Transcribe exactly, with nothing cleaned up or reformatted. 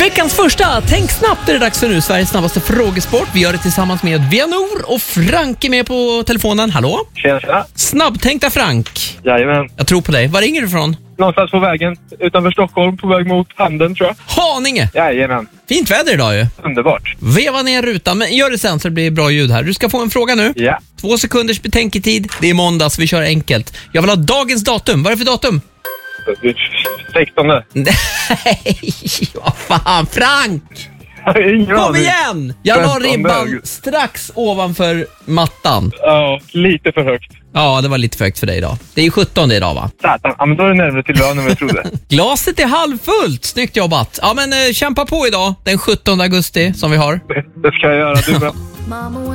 Veckans första, tänk snabbt, är det dags för nu, Sveriges snabbaste frågesport. Vi gör det tillsammans med Vianor och Frank är med på telefonen. Hallå? Tjena, tjena. Snabbtänkta Frank. Jajamän. Jag tror på dig. Var ringer du ifrån? Någonstans på vägen utanför Stockholm, på väg mot Handen, tror jag. Haninge. Jajamän. Fint väder idag ju. Underbart. Veva ner rutan, men gör det sen så det blir bra ljud här. Du ska få en fråga nu. Ja. Två sekunders betänketid. Det är måndag så vi kör enkelt. Jag vill ha dagens datum. Vad är det för datum? sextonde. Nej, vad fan, Frank! Ingen Kom aning. igen! Jag la femtonde ribban augusti. strax ovanför mattan. Ja, lite för högt. Ja, det var lite för högt för dig idag. Det är ju sjuttonde idag, va? Satan, ja, men då är det närmare till lönen än jag trodde. Glaset är halvfullt. Snyggt jobbat. Ja, men eh, kämpa på idag, den sjuttonde augusti som vi har. Det ska jag göra, du med.